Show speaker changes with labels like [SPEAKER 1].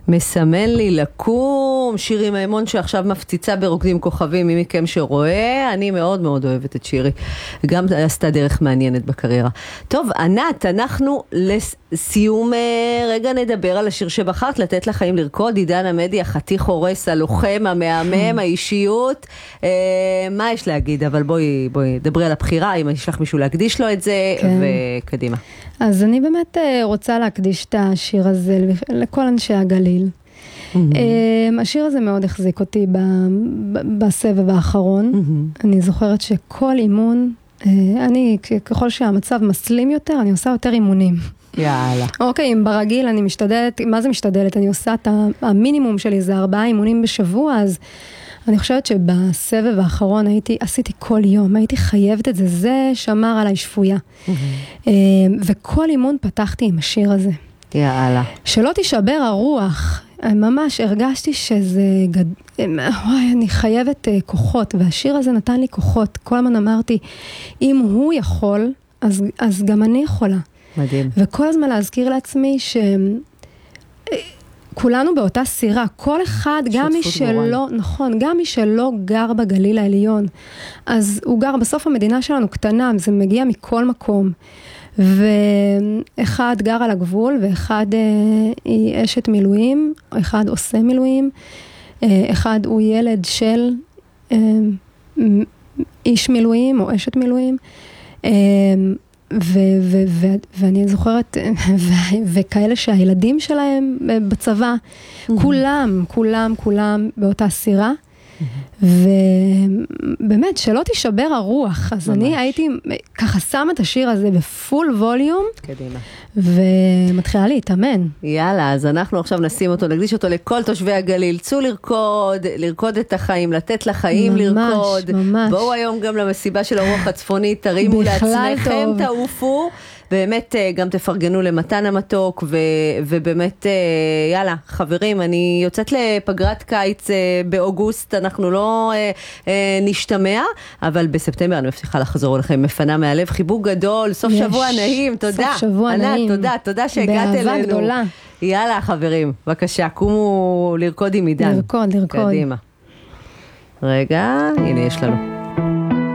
[SPEAKER 1] מסמן לי לקום, שירי מימון שעכשיו מפציצה ברוקדים כוכבים, מי מכם שרואה, אני מאוד מאוד אוהבת את שירי, גם עשתה דרך מעניינת בקריירה. טוב, ענת, אנחנו לסיום רגע נדבר על השיר שבחרת, לתת לחיים לרקוד, עידן עמדי, החתיך הורס, הלוחם, המאמם, האישיות, מה יש להגיד? אבל בואי דברי על הבחירה, אם יש לך מישהו להקדיש לו את זה, כן. וקדימה.
[SPEAKER 2] אז אני באמת רוצה להקדיש את השיר הזה לכל אנשי הגליל. השיר הזה מאוד החזיק אותי בסבב האחרון. אני זוכרת שכל אימון, ככל שהמצב מסלים יותר, אני עושה יותר אימונים.
[SPEAKER 1] יאללה.
[SPEAKER 2] אוקיי, אם ברגיל אני משתדלת, מה זה משתדלת? אני עושה את המינימום שלי, זה 4 אימונים בשבוע, אז אני חושבת שבסבב האחרון עשיתי כל יום, הייתי חייבת את זה, זה שמר עליי שפויה. וכל אימון פתחתי עם השיר הזה.
[SPEAKER 1] יאללה.
[SPEAKER 2] שלא תישבר הרוח, ממש הרגשתי שזה וואי, אני חייבת כוחות, והשיר הזה נתן לי כוחות. כל הזמן אמרתי, אם הוא יכול, אז גם אני יכולה.
[SPEAKER 1] מדהים.
[SPEAKER 2] וכל הזמן להזכיר לעצמי כולנו באותה סירה, כל אחד, גם מי שלא, נכון, גם מי שלא גר בגליל העליון, אז הוא גר, בסוף המדינה שלנו קטנה, זה מגיע מכל מקום, ואחד גר על הגבול, ואחד היא אשת מילואים, אחד עושה מילואים, אחד הוא ילד של איש מילואים או אשת מילואים, ואני זוכרת, וכאלה שהילדים שלהם בצבא, כולם באותה סירה, ובאמת שלא תישבר הרוח, אז אני הייתי ככה שמה את השיר הזה בפול ווליום, ומתחילה להתאמן.
[SPEAKER 1] יאללה, אז אנחנו עכשיו נשים אותו, נקדיש אותו לכל תושבי הגליל, צאו לרקוד את החיים, לתת לחיים לרקוד, בואו היום גם למסיבה של הרוח הצפונית, תרימו לעצמכם, תעופו, באמת גם תפרגנו למתן המתוק, ובאמת, יאללה, חברים, אני יוצאת לפגרת קיץ באוגוסט, אנחנו לא נשתמע, אבל בספטמבר אני מבטיחה לחזור אליכם, מפנה מהלב, חיבוק גדול, סוף שבוע נעים, תודה.
[SPEAKER 2] סוף שבוע נעים.
[SPEAKER 1] תודה שהגעת אלינו.
[SPEAKER 2] באהבה גדולה.
[SPEAKER 1] יאללה, חברים, בבקשה, קומו לרקוד עם עידן.
[SPEAKER 2] לרקוד.
[SPEAKER 1] קדימה. רגע, הנה יש לנו.